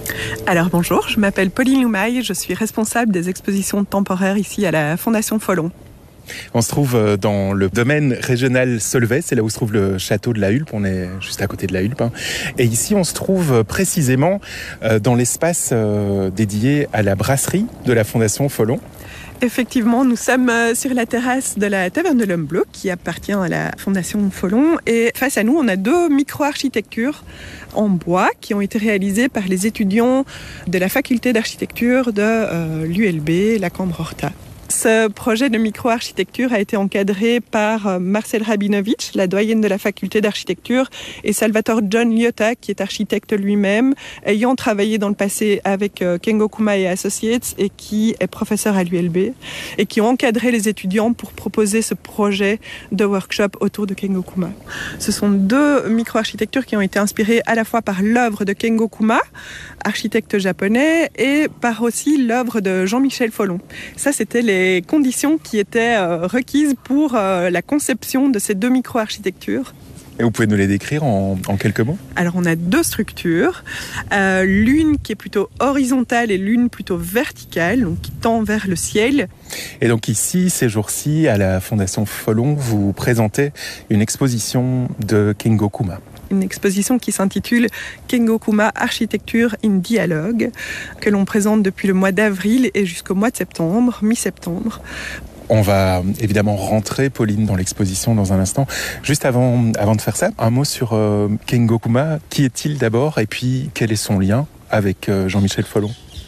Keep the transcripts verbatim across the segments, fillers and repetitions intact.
Alors bonjour, je m'appelle Pauline Loumaille, je suis responsable des expositions temporaires ici à la Fondation Follon. On se trouve dans le domaine régional Solvay, c'est là où se trouve le château de la Hulpe, on est juste à côté de la Hulpe. Hein. Et ici, on se trouve précisément dans l'espace dédié à la brasserie de la Fondation Follon. Effectivement, nous sommes sur la terrasse de la Taverne de l'Homme Bleu qui appartient à la Fondation Follon. Et face à nous, on a deux micro-architectures en bois qui ont été réalisées par les étudiants de la faculté d'architecture de euh, l'U L B, la Cambre-Horta. Ce projet de micro-architecture a été encadré par Marcel Rabinovitch, la doyenne de la faculté d'architecture, et Salvatore John Liotta, qui est architecte lui-même, ayant travaillé dans le passé avec Kengo Kuma et Associates et qui est professeur à l'U L B, et qui ont encadré les étudiants pour proposer ce projet de workshop autour de Kengo Kuma. Ce sont deux micro-architectures qui ont été inspirées à la fois par l'œuvre de Kengo Kuma, architecte japonais, et par aussi l'œuvre de Jean-Michel Follon. Ça, c'était les les conditions qui étaient euh, requises pour euh, la conception de ces deux micro-architectures. Et vous pouvez nous les décrire en, en quelques mots ? Alors on a deux structures, euh, l'une qui est plutôt horizontale et l'une plutôt verticale, donc qui tend vers le ciel. Et donc ici, ces jours-ci, à la Fondation Follon, vous présentez une exposition de Kengo Kuma. Une exposition qui s'intitule Kengo Kuma Architecture in Dialogue, que l'on présente depuis le mois d'avril et jusqu'au mois de septembre, mi-septembre. On va évidemment rentrer, Pauline, dans l'exposition dans un instant. Juste avant, avant de faire ça, un mot sur euh, Kengo Kuma. Qui est-il d'abord et puis quel est son lien avec euh, Jean-Michel Follon ?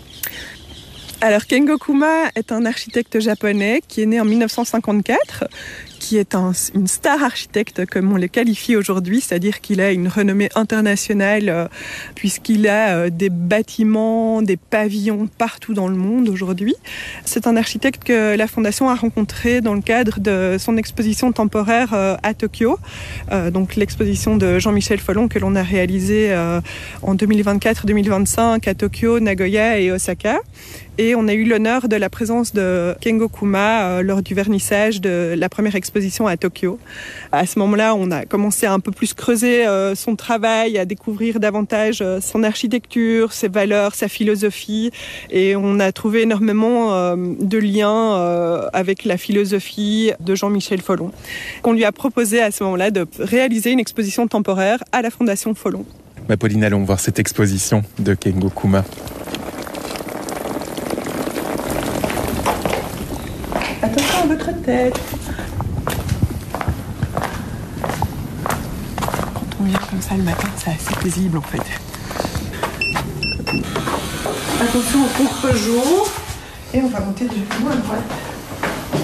Alors Kengo Kuma est un architecte japonais qui est né en dix-neuf cent cinquante-quatre, qui est un, une star architecte comme on le qualifie aujourd'hui, c'est-à-dire qu'il a une renommée internationale euh, puisqu'il a euh, des bâtiments, des pavillons partout dans le monde aujourd'hui. C'est un architecte que la Fondation a rencontré dans le cadre de son exposition temporaire euh, à Tokyo, euh, donc l'exposition de Jean-Michel Follon que l'on a réalisée euh, en deux mille vingt-quatre deux mille vingt-cinq à Tokyo, Nagoya et Osaka. Et on a eu l'honneur de la présence de Kengo Kuma euh, lors du vernissage de la première exposition à Tokyo. À ce moment-là, on a commencé à un peu plus creuser euh, son travail, à découvrir davantage euh, son architecture, ses valeurs, sa philosophie. Et on a trouvé énormément euh, de liens euh, avec la philosophie de Jean-Michel Follon. On lui a proposé à ce moment-là de réaliser une exposition temporaire à la Fondation Follon. Ma Pauline, allons voir cette exposition de Kengo Kuma. Attention à votre tête. Quand on vient comme ça le matin, c'est assez paisible en fait. Attention au contre-jour. Et on va monter directement à droite.